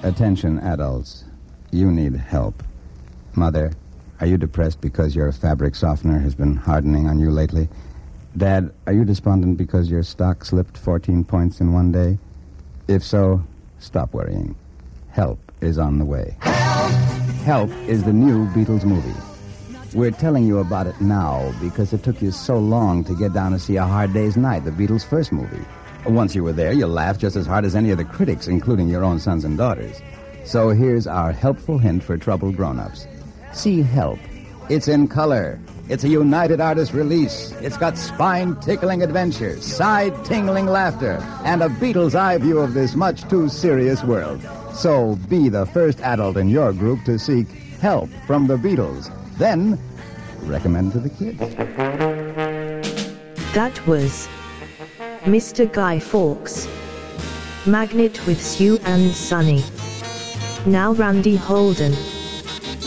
Attention, adults. You need help. Mother, are you depressed because your fabric softener has been hardening on you lately? Dad, are you despondent because your stock slipped 14 points in one day? If so, stop worrying. Help is on the way. Help! Help is the new Beatles movie. We're telling you about it now because it took you so long to get down to see A Hard Day's Night, the Beatles' first movie. Once you were there, you laughed just as hard as any of the critics, including your own sons and daughters. So here's our helpful hint for troubled grown-ups. See Help. It's in color. It's a United Artists release. It's got spine-tickling adventure, side-tingling laughter, and a Beatles' eye view of this much too serious world. So be the first adult in your group to seek help from the Beatles. Then, recommend to the kids. That was Mr. Guy Fawkes. Magnet with Sue and Sunny. Now Randy Holden.